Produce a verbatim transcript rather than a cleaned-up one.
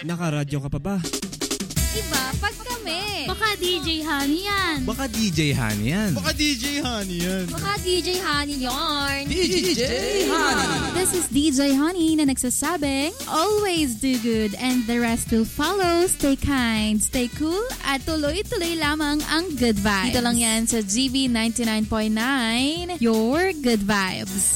Nakaradyo ka pa ba? Iba, pag kami. Baka D J Honey yan. Baka D J Honey yan. Baka D J Honey yan. Baka D J Honey yarn. D J Honey. This is D J Honey na nagsasabing, always do good and the rest will follow. Stay kind, stay cool, at tuloy-tuloy lamang ang good vibes. Dito lang yan sa G V ninety-nine point nine, your good vibes.